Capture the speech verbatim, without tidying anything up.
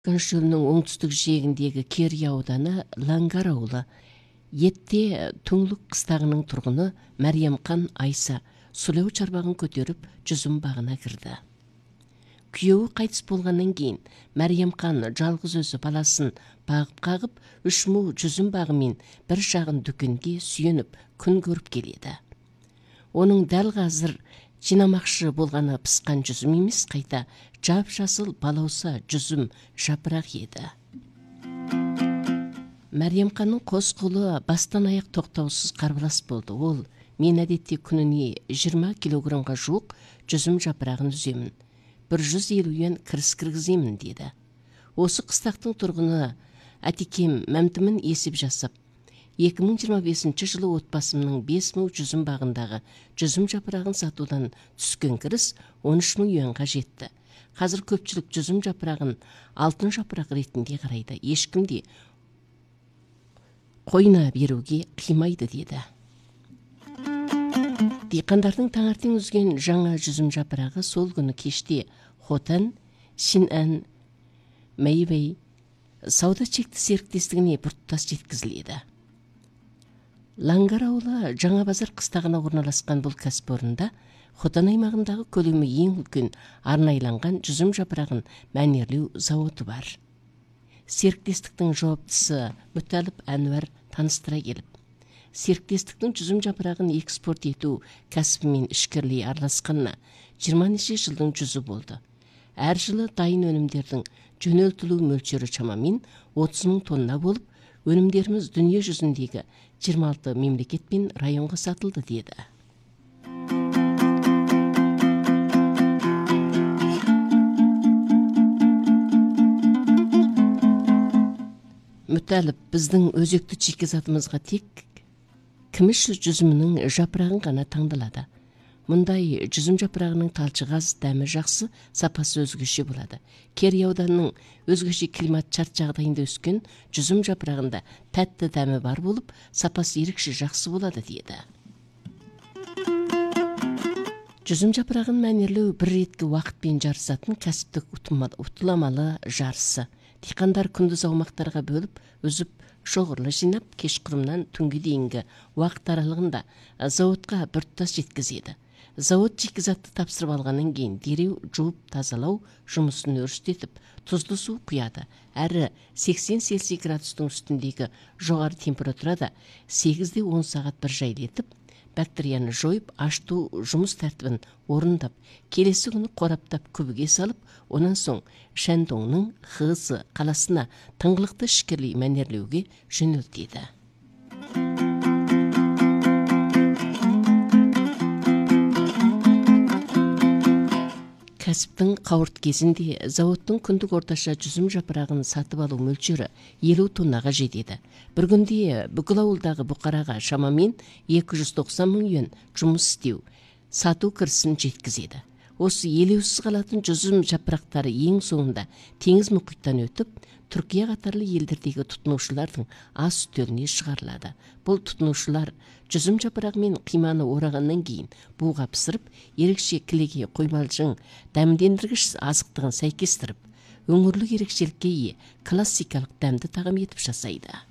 Көншөлінің оңтүстік жиегіндегі Керей ауданы Лангар ауылы. Етте Түңлік қыстағының тұрғыны Мәриямқан Айса сұлау чарбағын көтеріп жүзім бағына кірді. Күйеуі қайтыс болғаннан кейін Мәриямқан жалғыз өзі баласын бағып қағып, үш му жүзім бағымен бір шағын дүкенге сүйеніп күн көріп келеді. Оның дәл қазір жинамақшы болғаны пысқан жүзім емес, қайта жап-жасыл балауса жүзім жапырақ еді. Мәриямқанның қос қолы бастан аяқ тоқтаусыз қарбалас болды. Ол: мен әдетте күніне жиырма килограмға жуық жүзім жапырағын үземін, бір жүз елуден кіріс кіргіземін деді. Осы қыстақтың тұрғыны Атекем Мәмтімін есеп жасап, екі мың жиырма бесінші жылы отбасымның бес мың жүзім бағындағы жүзім жапырағын сатудан түскен кіріс он үш мың юанға жетті. Қазір көпшілік жүзім жапырағын алтын жапырақ ретінде қарайды. Ешкімде қойна беруге қимайды деді. Диқандардың таңертең үзген жаңа жүзім жапырағы сол күні кеште Хотан, Шинән, Мэйвей сауда шекті серіктестігіне біртұтас жеткізіледі. Лангар ауылы жаңа базар қыстағына орналасқан бұл кәсіпорында Хотан аймағындағы көлемі ең үлкен арнайланған жүзім жапырағын мәнерлеу зауыты бар. Серіктестіктің жауаптысы Мүтәліп Әнуар таныстыра келіп, серіктестіктің жүзім жапырағын экспорт ету кәсібімен ішкерлей араласқанына жиырма неше жылдың жүзі болды. Әр жылы дайын өнімдердің жөнелтілу мөлшері шамамен отыз мың тонна болып, өнімдеріміз дүние жүзіндегі жиырма алты мемлекет пен районға сатылды деді. Мүтәліп, біздің өзекті шикізатымызға тек кіміш жүзімінің жапырағын ғана таңдалады. Мұндай жүзім жапырағының талшығаз дәмі жақсы, сапасы өзгеше болады. Керей ауданының өзгеше климат шарт жағдайында өскен жүзім жапырағында тәтті дәмі бар болып, сапасы ерекше жақсы болады деді. Жүзім жапырағын мәнерлеу бір реткі уақытпен жарысатын кәсіптік ұтыламалы жарысы. Диқандар күндіз аумақтарға бөліп, үзіп, шоғырлы жинап, кешқұрымнан түнге дейінгі уақыт аралығында зауытқа біртұтас жеткізеді. Зауыт шикізатты тапсырып алғаннан кейін дереу жуып тазалау жұмысын өрістетіп, тұзды су құяды. Әрі сексен цельсий градустың үстіндегі жоғары температурада сегіз де он сағат бір жайлетіп, бактерияны жойып, ашту жұмыс тәртібін орындап, келесі күні қораптап күбіге салып, онан соң Шәндоңның Хысы қаласына тыңғылықты ішкерлей мәнерлеуге жөнелтеді. Кәсіптің қауырт кезінде зауыттың күндік орташа жүзім жапырағын сатып алу мөлшері елу тоннаға жетеді. Бір күнде бүкіл ауылдағы бұқараға шамамен екі жүз тоқсан мың юан жұмыс істеу, сату кірісін жеткізеді. Осы елеусіз қалатын жүзім жапырақтары ең соңында теңіз мұхиттан өтіп, Түркия қатарлы елдердегі тұтынушылардың ас үстеліне шығарылады. Бұл тұтынушылар жүзім жапырағы мен қиманы орағаннан кейін буға пісіріп, ерекше кілеге қоймалжың дәмдендіргіш азықтығын сәйкестіріп, өңірлік ерекшелікке ие классикалық дәмді тағам етіп жасайды.